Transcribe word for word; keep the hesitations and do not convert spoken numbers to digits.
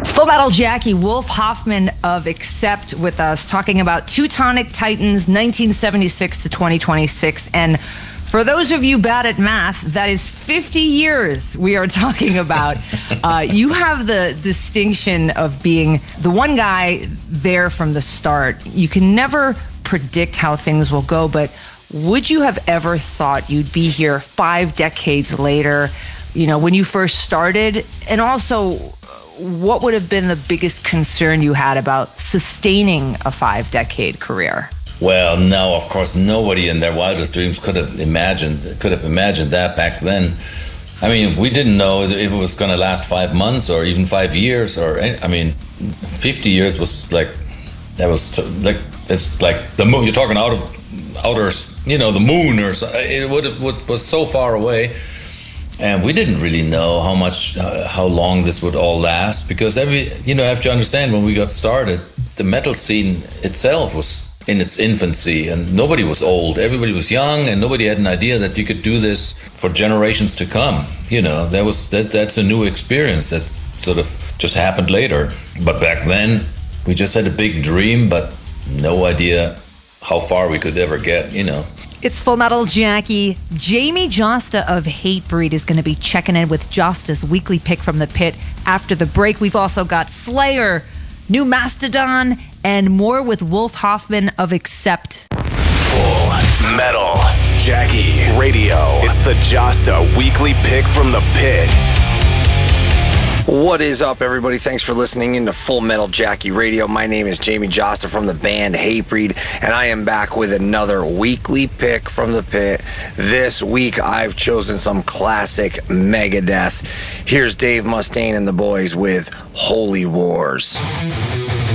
Full Metal Jackie, Wolf Hoffman of Accept with us, talking about Teutonic Titans nineteen seventy-six to twenty twenty-six. And for those of you bad at math, that is fifty years we are talking about. uh, you have the distinction of being the one guy there from the start. You can never predict how things will go, but would you have ever thought you'd be here five decades later, you know, when you first started? And also, what would have been the biggest concern you had about sustaining a five-decade career? Well, no, of course, nobody in their wildest dreams could have imagined could have imagined that back then. I mean, we didn't know if it was going to last five months or even five years. Or I mean, fifty years was like that was t- like it's like the moon. You're talking out of outer, you know, the moon or so. It would have, was so far away. And we didn't really know how much, uh, how long this would all last, because every, you know, you have to understand, when we got started, the metal scene itself was in its infancy, and nobody was old. Everybody was young, and nobody had an idea that you could do this for generations to come. You know, that was that. That's a new experience that sort of just happened later. But back then, we just had a big dream, but no idea how far we could ever get. You know. It's Full Metal Jackie. Jamie Josta of Hatebreed is going to be checking in with Josta's weekly pick from the pit after the break. We've also got Slayer, New Mastodon, and more with Wolf Hoffman of Accept. Full Metal Jackie Radio. It's the Josta weekly pick from the pit. What is up, everybody? Thanks for listening in to Full Metal Jackie Radio. My name is Jamie Josta from the band Hatebreed, and I am back with another weekly pick from the pit. This week, I've chosen some classic Megadeth. Here's Dave Mustaine and the boys with Holy Wars.